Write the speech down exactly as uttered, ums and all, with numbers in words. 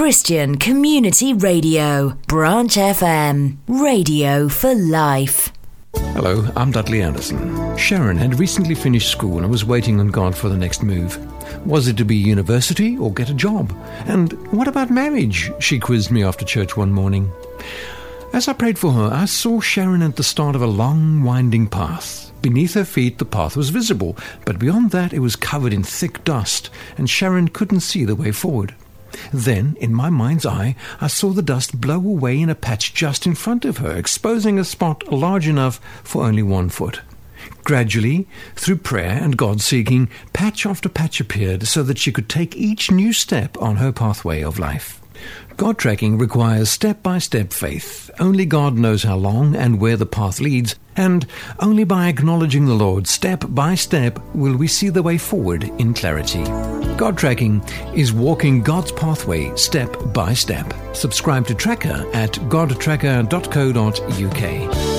Christian Community Radio, Branch F M, radio for life. Hello, I'm Dudley Anderson. Sharon had recently finished school and was waiting on God for the next move. Was it to be university or get a job? And what about marriage? She quizzed me after church one morning. As I prayed for her, I saw Sharon at the start of a long, winding path. Beneath her feet, the path was visible, but beyond that, it was covered in thick dust, and Sharon couldn't see the way forward. Then, in my mind's eye, I saw the dust blow away in a patch just in front of her, exposing a spot large enough for only one foot. Gradually, through prayer and God-seeking, patch after patch appeared so that she could take each new step on her pathway of life. God tracking requires step-by-step faith. Only God knows how long and where the path leads, and only by acknowledging the Lord step by step will we see the way forward in clarity. God tracking is walking God's pathway step by step. Subscribe to Tracker at god tracker dot co dot uk.